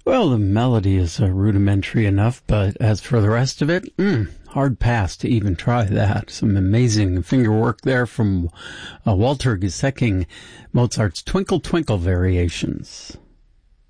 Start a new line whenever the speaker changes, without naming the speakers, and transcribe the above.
Well, the melody is rudimentary enough, but as for the rest of it, hard pass to even try that. Some amazing fingerwork there from Walter Gesecking, Mozart's Twinkle Twinkle Variations.